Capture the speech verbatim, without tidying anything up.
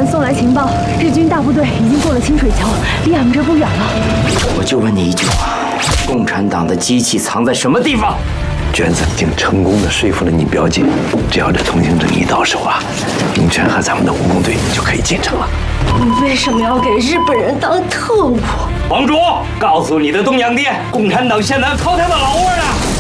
送来情报，日军大部队已经过了清水桥，离俺们这不远了。 我就问你一句话：共产党的机器藏在什么地方？ 娟子已经成功的说服了你表姐，只要这通行证一到手啊，龙泉和咱们的武工队就可以进城了。 你为什么要给日本人当特务？ 王卓，告诉你的东洋爹，共产党现在操他的老窝呢。